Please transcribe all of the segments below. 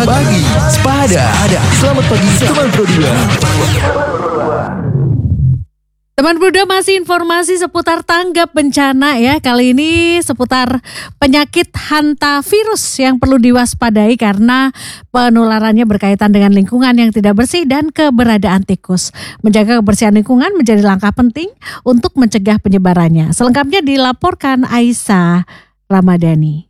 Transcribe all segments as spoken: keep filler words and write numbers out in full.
Pagi Sepada. Selamat pagi teman Pro dua. Teman Pro dua, masih informasi seputar tanggap bencana ya. Kali ini seputar penyakit hantavirus yang perlu diwaspadai karena penularannya berkaitan dengan lingkungan yang tidak bersih dan keberadaan tikus. Menjaga kebersihan lingkungan menjadi langkah penting untuk mencegah penyebarannya. Selengkapnya dilaporkan Aisyah Ramadhani.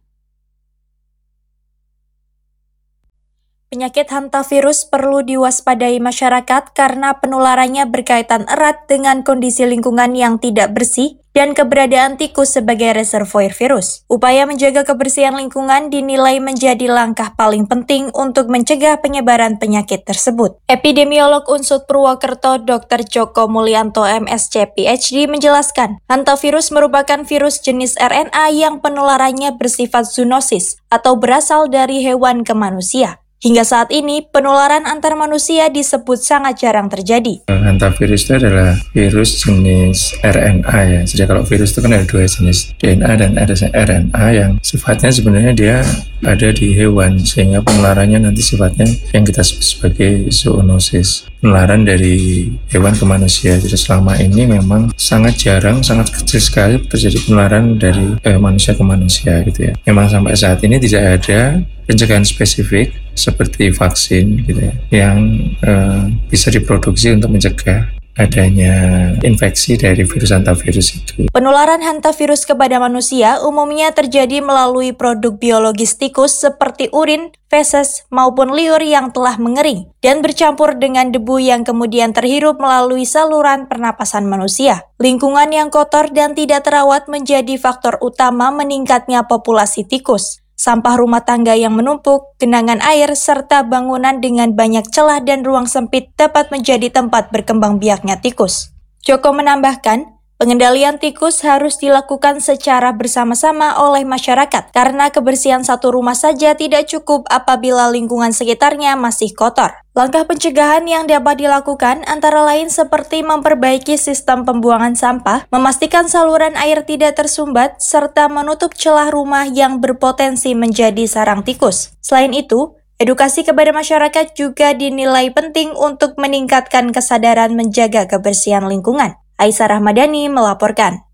Penyakit hantavirus perlu diwaspadai masyarakat karena penularannya berkaitan erat dengan kondisi lingkungan yang tidak bersih dan keberadaan tikus sebagai reservoir virus. Upaya menjaga kebersihan lingkungan dinilai menjadi langkah paling penting untuk mencegah penyebaran penyakit tersebut. Epidemiolog Unsud Purwokerto dokter Joko Mulyanto M S C P H D menjelaskan, hantavirus merupakan virus jenis R N A yang penularannya bersifat zoonosis atau berasal dari hewan ke manusia. Hingga saat ini, penularan antar manusia disebut sangat jarang terjadi. Hantavirus itu adalah virus jenis R N A ya. Jadi kalau virus itu kan ada dua jenis, D N A dan ada R N A yang sifatnya sebenarnya dia ada di hewan. Sehingga penularannya nanti sifatnya yang kita sebut sebagai zoonosis. Penularan dari hewan ke manusia. Jadi selama ini memang sangat jarang, sangat kecil sekali terjadi penularan dari eh, manusia ke manusia gitu ya. Memang sampai saat ini tidak ada pencegahan spesifik seperti vaksin gitu ya, yang uh, bisa diproduksi untuk mencegah adanya infeksi dari virus hantavirus itu. Penularan hantavirus kepada manusia umumnya terjadi melalui produk biologis tikus seperti urin, feses, maupun liur yang telah mengering dan bercampur dengan debu yang kemudian terhirup melalui saluran pernapasan manusia. Lingkungan yang kotor dan tidak terawat menjadi faktor utama meningkatnya populasi tikus. Sampah rumah tangga yang menumpuk, genangan air, serta bangunan dengan banyak celah dan ruang sempit dapat menjadi tempat berkembang biaknya tikus. Joko menambahkan, pengendalian tikus harus dilakukan secara bersama-sama oleh masyarakat karena kebersihan satu rumah saja tidak cukup apabila lingkungan sekitarnya masih kotor. Langkah pencegahan yang dapat dilakukan antara lain seperti memperbaiki sistem pembuangan sampah, memastikan saluran air tidak tersumbat, serta menutup celah rumah yang berpotensi menjadi sarang tikus. Selain itu, edukasi kepada masyarakat juga dinilai penting untuk meningkatkan kesadaran menjaga kebersihan lingkungan. Aisyah Ramadhani melaporkan.